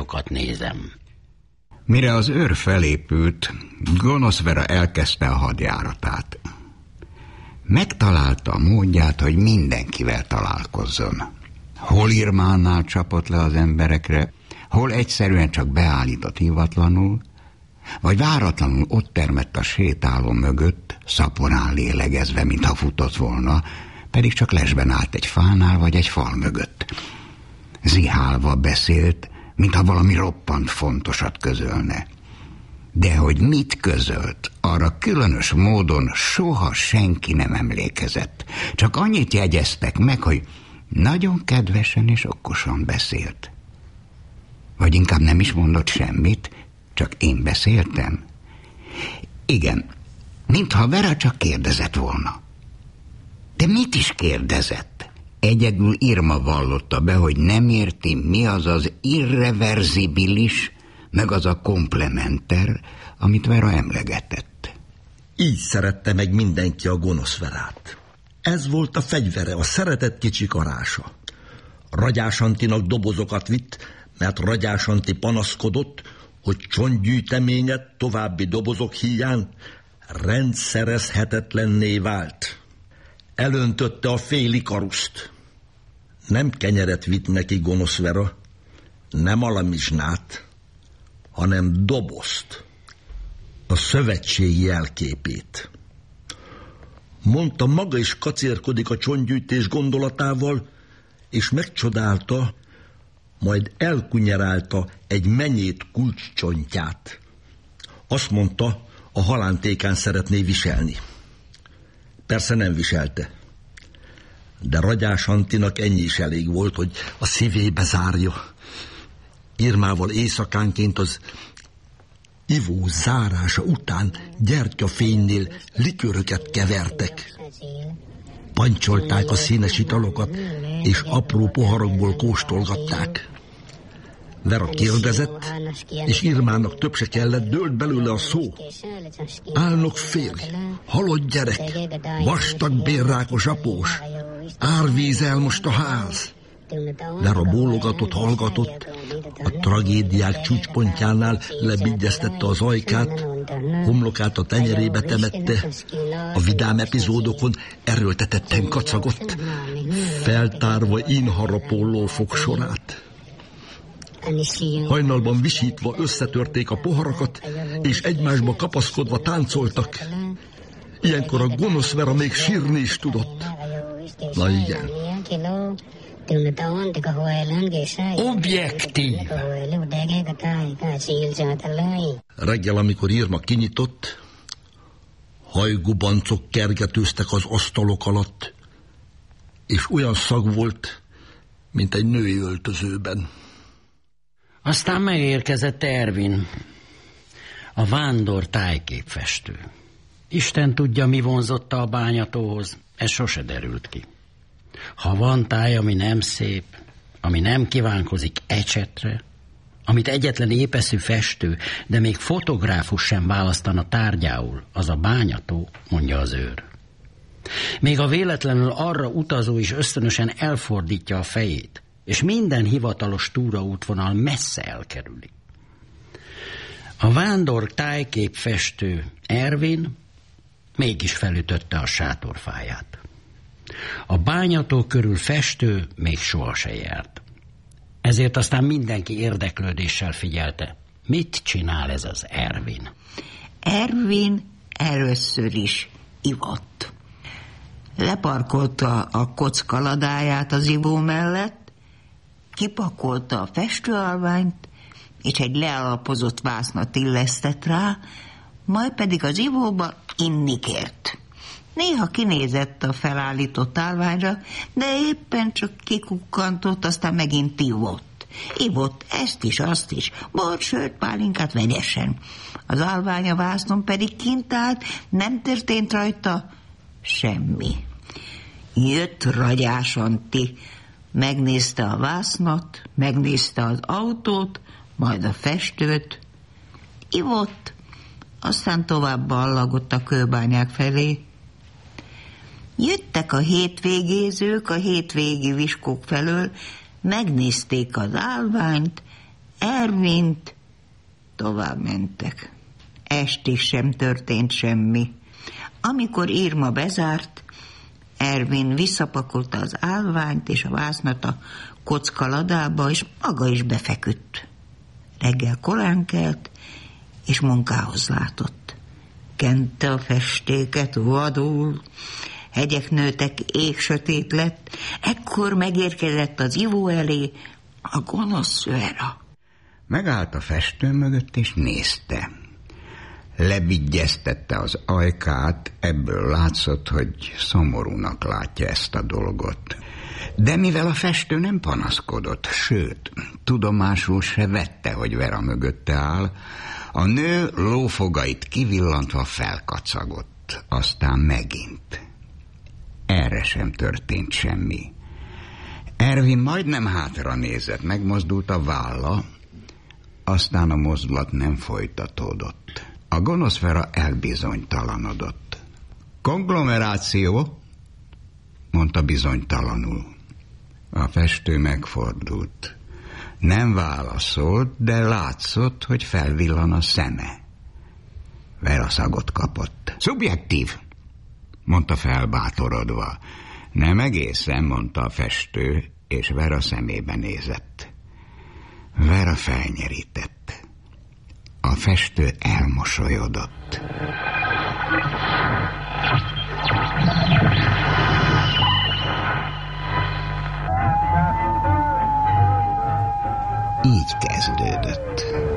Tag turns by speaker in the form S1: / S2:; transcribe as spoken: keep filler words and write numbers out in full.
S1: szabályokat nézem.
S2: Mire az őr felépült, gonosz Vera elkezdte a hadjáratát. Megtalálta a módját, hogy mindenkivel találkozzon. Hol Irmánál csapott le az emberekre, hol egyszerűen csak beállított hivatlanul, vagy váratlanul ott termett a sétáló mögött, szaporán lélegezve, mintha futott volna, pedig csak lesben állt egy fánál vagy egy fal mögött. Zihálva beszélt, mintha valami roppant fontosat közölne. De hogy mit közölt, arra különös módon soha senki nem emlékezett. Csak annyit jegyeztek meg, hogy nagyon kedvesen és okosan beszélt. Vagy inkább nem is mondott semmit, csak én beszéltem. Igen, mintha Vera csak kérdezett volna. De mit is kérdezett? Egyedül Irma vallotta be, hogy nem érti, mi az az irreverzibilis, meg az a komplementer, amit Vera emlegetett.
S3: Így szerette meg mindenki a gonosz Verát. Ez volt a fegyvere, a szeretett kicsi karása. Ragyás Antinak dobozokat vitt, mert Ragyás Anti panaszkodott, hogy csontgyűjteménye további dobozok híján rendszerezhetetlenné vált. Elöntötte a féli karuszt. Nem kenyeret vitt neki gonosz Vera, nem alamizsnát, hanem dobozt, a szövetségi jelképét. Mondta, maga is kacérkodik a csontgyűjtés gondolatával, és megcsodálta, majd elkunyerálta egy menyét kulcscsontját. Azt mondta, a halántékán szeretné viselni. Persze nem viselte. De Ragyás Antinak ennyi is elég volt, hogy a szívébe zárja. Irmával éjszakánként az ivó zárása után gyertyafénynél likőröket kevertek. Pancsolták a színes italokat, és apró poharakból kóstolgatták. Vera kérdezett, és Irmának több se kellett, dőlt belőle a szó. Álnok férj, halott gyerek, vastag bérrákos após, árvíz el most a ház. Vera bólogatott, hallgatott, a tragédiák csúcspontjánál lebigyeztette az ajkát, homlokát a tenyerébe temette, a vidám epizódokon erőltetetten kacagott, feltárva inharapó lófok sorát. Hajnalban visítva összetörték a poharakat, és egymásba kapaszkodva táncoltak. Ilyenkor a gonosz Vera még sírni is tudott. Na igen.
S1: Objektív.
S3: Reggel, amikor Irma kinyitott, hajgubancok kergetőztek az asztalok alatt, és olyan szag volt, mint egy női öltözőben.
S1: Aztán megérkezett Ervin, a vándor tájképfestő. Isten tudja, mi vonzotta a bányatóhoz, ez sose derült ki. Ha van táj, ami nem szép, ami nem kívánkozik ecsetre, amit egyetlen épeszű festő, de még fotográfus sem választana tárgyául, az a bányató, mondja az őr. Még a véletlenül arra utazó is ösztönösen elfordítja a fejét, és minden hivatalos túraútvonal messze elkerüli. A vándor tájképfestő Ervin mégis felütötte a sátorfáját. A bányató körül festő még soha se járt. Ezért aztán mindenki érdeklődéssel figyelte, mit csinál ez az Ervin.
S4: Ervin először is ivott. Leparkolta a kockaladáját az ivó mellett, kipakolta a festőalványt, és egy lealapozott vásznat illesztett rá, majd pedig az ivóba inni kért. Néha kinézett a felállított állványra, de éppen csak kikukkantott, aztán megint ivott. Ivott ezt is, azt is, bort, sört, pálinkát vegyesen. Az állvány a vásznon pedig kint állt, nem történt rajta semmi. Jött Ragyás Anti, megnézte a vásznat, megnézte az autót, majd a festőt, ivott, aztán tovább ballagott a kőbányák felé. Jöttek a hétvégézők a hétvégi viskók felől, megnézték az állványt, Ervint tovább mentek. Estig sem történt semmi. Amikor Irma bezárt, Ervin visszapakolta az állványt és a vásznat a kocka ladába, és maga is befeküdt. Reggel korán kelt, és munkához látott. Kente a festéket vadul, hegyek nőtek, ég sötét lett, ekkor megérkezett az ivó elé a gonosz Vera.
S2: Megállt a festő mögött, és nézte. Levigyeztette az ajkát, ebből látszott, hogy szomorúnak látja ezt a dolgot. De mivel a festő nem panaszkodott, sőt, tudomásul se vette, hogy Vera mögötte áll, a nő lófogait kivillantva felkacagott, aztán megint. Erre sem történt semmi. Ervin majdnem hátra nézett, megmozdult a válla, aztán a mozdulat nem folytatódott. A gonosz Vera elbizonytalanodott. Konglomeráció, mondta bizonytalanul. A festő megfordult. Nem válaszolt, de látszott, hogy felvillan a szeme. Vera szagot kapott. Szubjektív, mondta felbátorodva. Nem egészen, mondta a festő, és Vera szemébe nézett. Vera felnyerített. A festő elmosolyodott. Így kezdődött.